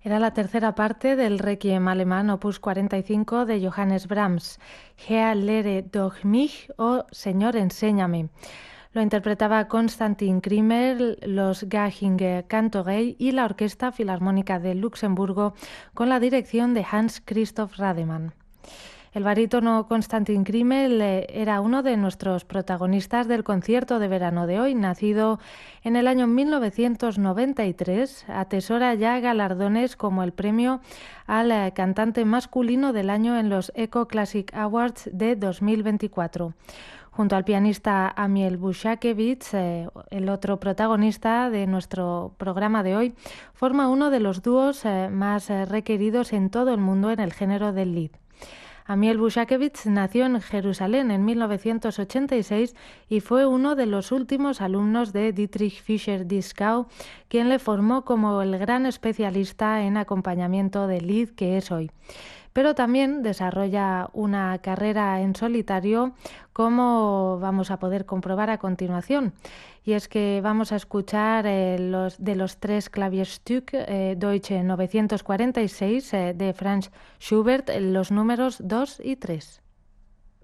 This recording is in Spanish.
Era la tercera parte del Requiem alemán opus 45 de Johannes Brahms, Herr lehre durch mich o Señor enséñame. Lo interpretaba Konstantin Krimer, los Garchinger Kantorei y la Orquesta Filarmónica de Luxemburgo con la dirección de Hans Christoph Rademann. El barítono Konstantin Krimmel era uno de nuestros protagonistas del concierto de verano de hoy. Nacido en el año 1993, atesora ya galardones como el premio al cantante masculino del año en los Echo Classic Awards de 2024. Junto al pianista Amiel Bushakevich, el otro protagonista de nuestro programa de hoy, forma uno de los dúos más requeridos en todo el mundo en el género del lead. Amiel Bushakevich nació en Jerusalén en 1986 y fue uno de los últimos alumnos de Dietrich Fischer-Dieskau, quien le formó como el gran especialista en acompañamiento de lead que es hoy. Pero también desarrolla una carrera en solitario, como vamos a poder comprobar a continuación. Y es que vamos a escuchar de los tres Klavierstück Deutsche 946 de Franz Schubert, los números 2 y 3.